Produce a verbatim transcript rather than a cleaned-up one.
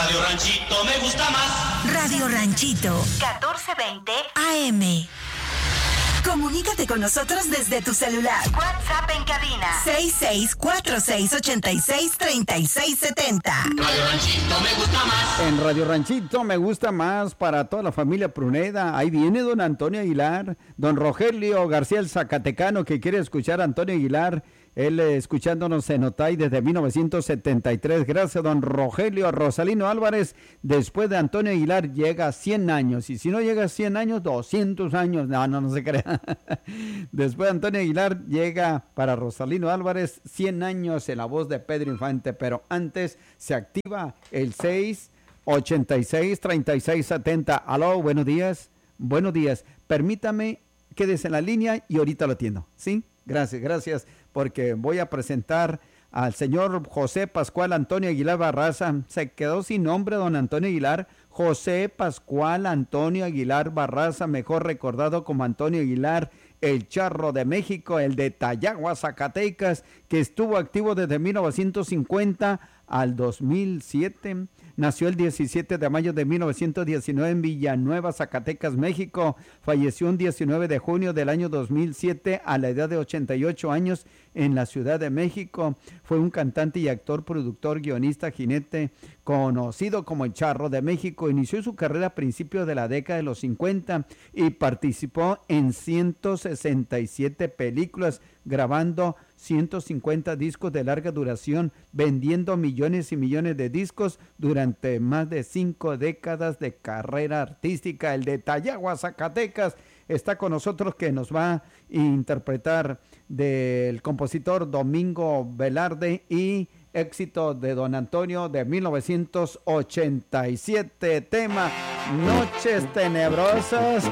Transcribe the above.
Radio Ranchito me gusta más. Radio Ranchito, catorce veinte A M. Comunícate con nosotros desde tu celular. WhatsApp en cabina seis seis cuatro seis ocho seis tres seis siete cero. Radio Ranchito me gusta más. En Radio Ranchito me gusta más para toda la familia Pruneda. Ahí viene don Antonio Aguilar, don Rogelio García el Zacatecano, que quiere escuchar a Antonio Aguilar. Él eh, escuchándonos en Otay desde mil novecientos setenta y tres. Gracias, don Rogelio. Rosalino Álvarez, después de Antonio Aguilar, llega a cien años. Y si no llega a cien años, doscientos años. No, no, no se crea. Después de Antonio Aguilar, llega para Rosalino Álvarez cien años en la voz de Pedro Infante. Pero antes se activa el seis ochenta y seis treinta y seis setenta. Aló, buenos días. Buenos días. Permítame, quédese en la línea y ahorita lo atiendo. ¿Sí? Gracias, gracias, porque voy a presentar al señor José Pascual Antonio Aguilar Barraza. Se quedó sin nombre don Antonio Aguilar. José Pascual Antonio Aguilar Barraza, mejor recordado como Antonio Aguilar, el Charro de México, el de Tayagua, Zacatecas, que estuvo activo desde mil novecientos cincuenta al dos mil siete. Nació el diecisiete de mayo de mil novecientos diecinueve en Villanueva, Zacatecas, México. Falleció el diecinueve de junio del año dos mil siete a la edad de ochenta y ocho años en la Ciudad de México. Fue un cantante y actor, productor, guionista, jinete, conocido como el Charro de México. Inició su carrera a principios de la década de los cincuenta y participó en ciento sesenta y siete películas, grabando ciento cincuenta discos de larga duración, vendiendo millones y millones de discos durante más de cinco décadas de carrera artística. El de Tayagua, Zacatecas, está con nosotros, que nos va a interpretar del compositor Domingo Velarde y éxito de don Antonio de mil novecientos ochenta y siete, tema Noches Tenebrosas.